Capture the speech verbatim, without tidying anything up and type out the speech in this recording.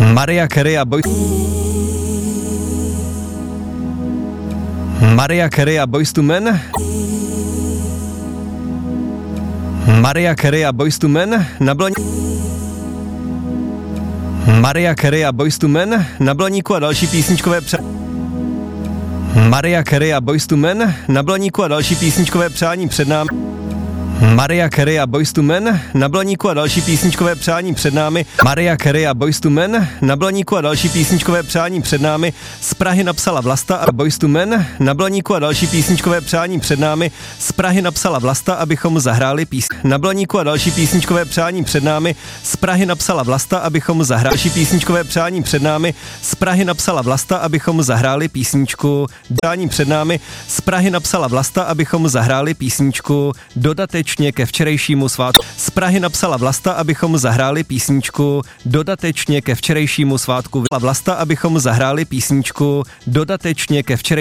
Mariah Carey a Boyz Mariah Carey a Boyz two Men. Mariah Carey a Boyz two Men na blaní... Mariah Carey a Boyz two Men na blaníku a další písničkové pře... Mariah Carey a Boyz two Men na blaníku a další písničkové přání před námi. Mariah Carey a Boyz two Men na blaníku a další písničkové přání před námi. Mariah Carey a Boyz two Men na blaníku a další písničkové přání před námi. Z Prahy napsala Vlasta a Boyz two Men na blaníku a další písničkové přání před námi. Z Prahy napsala Vlasta, abychom zahráli písničku. Na blaníku a další písničkové přání před námi. Z Prahy napsala Vlasta, abychom zahráli písničkové přání před námi. Z Prahy napsala Vlasta, abychom zahráli písničku. Přání před námi. Z Prahy napsala Vlasta, abychom zahráli písničku dodatečně ke včerejšímu svátku. Z Prahy napsala Vlasta, abychom zahráli písničku dodatečně ke včerejšímu svátku. Vlasta, abychom zahráli písničku dodatečně ke včerejšímu